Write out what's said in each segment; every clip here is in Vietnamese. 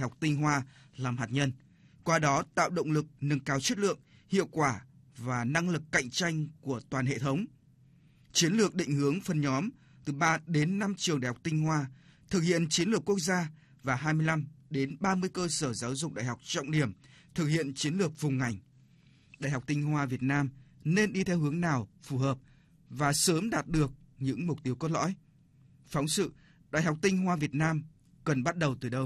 học Tinh Hoa làm hạt nhân, qua đó tạo động lực nâng cao chất lượng, hiệu quả và năng lực cạnh tranh của toàn hệ thống. Chiến lược định hướng phân nhóm từ 3 đến 5 trường đại học Tinh Hoa, thực hiện chiến lược quốc gia và 25 đến 30 cơ sở giáo dục đại học trọng điểm thực hiện chiến lược vùng ngành. Đại học Tinh Hoa Việt Nam nên đi theo hướng nào phù hợp và sớm đạt được những mục tiêu cốt lõi. Phóng sự Đại học Tinh Hoa Việt Nam cần bắt đầu từ đâu?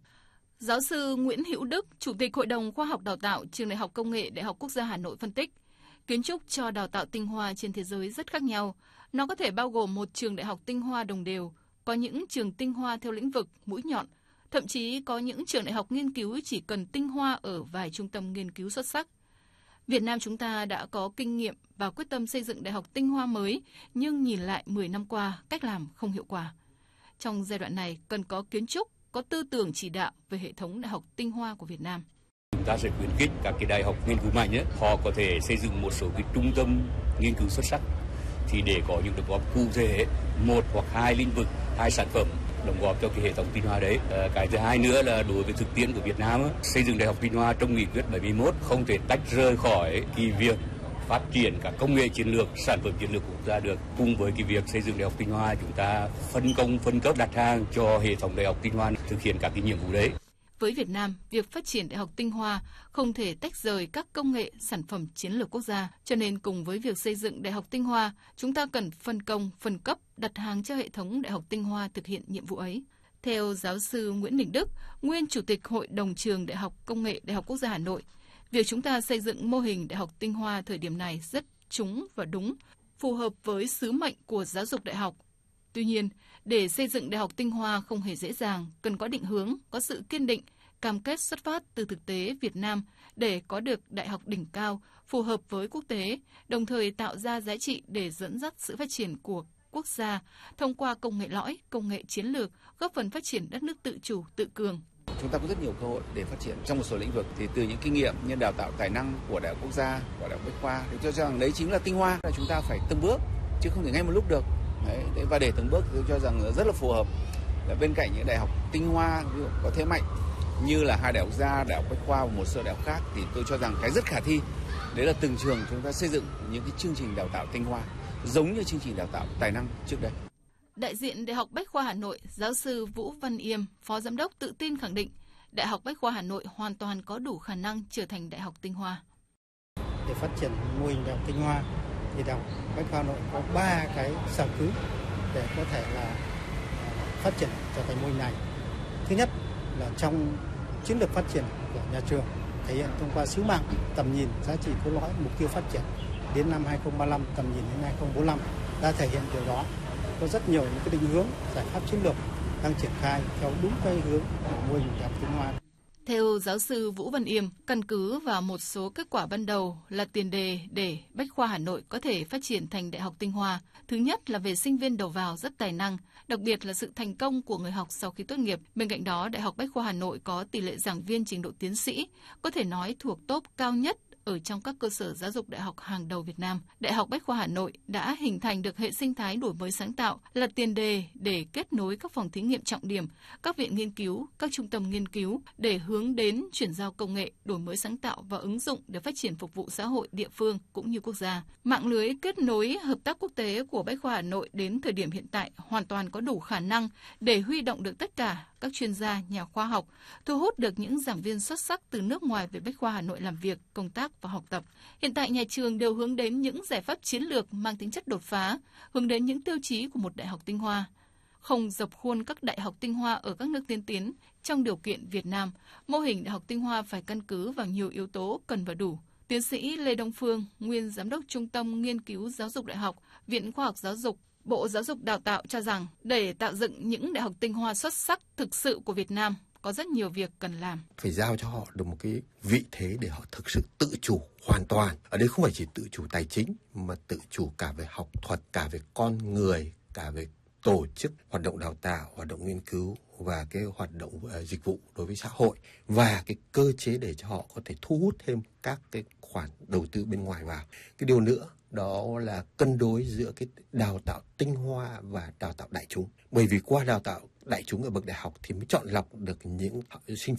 Giáo sư Nguyễn Hữu Đức, Chủ tịch Hội đồng Khoa học Đào tạo Trường Đại học Công nghệ Đại học Quốc gia Hà Nội phân tích, kiến trúc cho đào tạo tinh hoa trên thế giới rất khác nhau. Nó có thể bao gồm một trường đại học tinh hoa đồng đều, có những trường tinh hoa theo lĩnh vực, mũi nhọn, thậm chí có những trường đại học nghiên cứu chỉ cần tinh hoa ở vài trung tâm nghiên cứu xuất sắc. Việt Nam chúng ta đã có kinh nghiệm và quyết tâm xây dựng đại học tinh hoa mới, nhưng nhìn lại 10 năm qua, cách làm không hiệu quả. Trong giai đoạn này, cần có kiến trúc, có tư tưởng chỉ đạo về hệ thống đại học tinh hoa của Việt Nam. Chúng ta sẽ khuyến khích các cái đại học nghiên cứu mạnh họ có thể xây dựng một số cái trung tâm nghiên cứu xuất sắc, thì để có những đóng góp cụ thể, một hoặc hai lĩnh vực, hai sản phẩm đóng góp cho cái hệ thống tinh hoa đấy. Cái thứ hai nữa là đối với thực tiễn của Việt Nam, xây dựng đại học tinh hoa trong nghị quyết 71 không thể tách rời khỏi cái việc phát triển các công nghệ chiến lược, sản phẩm chiến lược của quốc gia được. Cùng với cái việc xây dựng đại học tinh hoa, chúng ta phân công, phân cấp đặt hàng cho hệ thống đại học tinh hoa thực hiện các cái nhiệm vụ đấy. Với Việt Nam, việc phát triển đại học tinh hoa không thể tách rời các công nghệ, sản phẩm chiến lược quốc gia. Cho nên cùng với việc xây dựng đại học tinh hoa, chúng ta cần phân công, phân cấp, đặt hàng cho hệ thống đại học tinh hoa thực hiện nhiệm vụ ấy. Theo giáo sư Nguyễn Đình Đức, nguyên Chủ tịch Hội đồng Trường Đại học Công nghệ Đại học Quốc gia Hà Nội, việc chúng ta xây dựng mô hình đại học tinh hoa thời điểm này rất trúng và đúng, phù hợp với sứ mệnh của giáo dục đại học. Tuy nhiên, để xây dựng đại học tinh hoa không hề dễ dàng, cần có định hướng, có sự kiên định, cam kết xuất phát từ thực tế Việt Nam để có được đại học đỉnh cao, phù hợp với quốc tế, đồng thời tạo ra giá trị để dẫn dắt sự phát triển của quốc gia thông qua công nghệ lõi, công nghệ chiến lược, góp phần phát triển đất nước tự chủ, tự cường. Chúng ta có rất nhiều cơ hội để phát triển trong một số lĩnh vực, thì từ những kinh nghiệm như đào tạo tài năng của Đại học Quốc gia, của Đại học Bách khoa, thì tôi cho rằng đấy chính là tinh hoa, là chúng ta phải từng bước chứ không thể ngay một lúc được. Đấy, và để từng bước tôi cho rằng rất là phù hợp là bên cạnh những đại học tinh hoa ví dụ có thế mạnh như là hai đại học gia, Đại học Bách khoa và một số đại học khác, thì tôi cho rằng cái rất khả thi đấy là từng trường chúng ta xây dựng những cái chương trình đào tạo tinh hoa giống như chương trình đào tạo tài năng trước đây. Đại diện Đại học Bách khoa Hà Nội, giáo sư Vũ Văn Yêm, Phó Giám đốc tự tin khẳng định Đại học Bách khoa Hà Nội hoàn toàn có đủ khả năng trở thành đại học tinh hoa. Để phát triển mô hình đại học tinh hoa thì Đại học Bách khoa Hà Nội có 3 cái sở cứ để có thể là phát triển trở thành mô hình này. Thứ nhất là trong chiến lược phát triển của nhà trường thể hiện thông qua sứ mạng, tầm nhìn, giá trị cốt lõi, mục tiêu phát triển đến năm 2035, tầm nhìn đến 2045 đã thể hiện điều đó. Có rất nhiều những cái định hướng, giải pháp chiến lược đang triển khai theo đúng cái hướng của mô hình đại học tinh hoa. Theo giáo sư Vũ Văn Yêm, căn cứ vào một số kết quả ban đầu là tiền đề để Bách khoa Hà Nội có thể phát triển thành đại học tinh hoa. Thứ nhất là về sinh viên đầu vào rất tài năng, đặc biệt là sự thành công của người học sau khi tốt nghiệp. Bên cạnh đó, Đại học Bách khoa Hà Nội có tỷ lệ giảng viên trình độ tiến sĩ, có thể nói thuộc top cao nhất ở trong các cơ sở giáo dục đại học hàng đầu Việt Nam. Đại học Bách khoa Hà Nội đã hình thành được hệ sinh thái đổi mới sáng tạo, là tiền đề để kết nối các phòng thí nghiệm trọng điểm, các viện nghiên cứu, các trung tâm nghiên cứu để hướng đến chuyển giao công nghệ, đổi mới sáng tạo và ứng dụng để phát triển phục vụ xã hội địa phương cũng như quốc gia. Mạng lưới kết nối hợp tác quốc tế của Bách khoa Hà Nội đến thời điểm hiện tại hoàn toàn có đủ khả năng để huy động được tất cả các chuyên gia, nhà khoa học, thu hút được những giảng viên xuất sắc từ nước ngoài về Bách khoa Hà Nội làm việc, công tác và học tập. Hiện tại nhà trường đều hướng đến những giải pháp chiến lược mang tính chất đột phá, hướng đến những tiêu chí của một đại học tinh hoa. Không dập khuôn các đại học tinh hoa ở các nước tiên tiến, trong điều kiện Việt Nam, mô hình đại học tinh hoa phải căn cứ vào nhiều yếu tố cần và đủ. Tiến sĩ Lê Đông Phương, nguyên Giám đốc Trung tâm Nghiên cứu Giáo dục Đại học, Viện Khoa học Giáo dục, Bộ Giáo dục Đào tạo cho rằng để tạo dựng những đại học tinh hoa xuất sắc thực sự của Việt Nam, có rất nhiều việc cần làm. Phải giao cho họ được một cái vị thế để họ thực sự tự chủ hoàn toàn. Ở đây không phải chỉ tự chủ tài chính mà tự chủ cả về học thuật, cả về con người, cả về tổ chức hoạt động đào tạo, hoạt động nghiên cứu và cái hoạt động dịch vụ đối với xã hội, và cái cơ chế để cho họ có thể thu hút thêm các cái khoản đầu tư bên ngoài vào. Cái điều nữa đó là cân đối giữa cái đào tạo tinh hoa và đào tạo đại chúng. Bởi vì qua đào tạo đại chúng ở bậc đại học thì mới chọn lọc được những sinh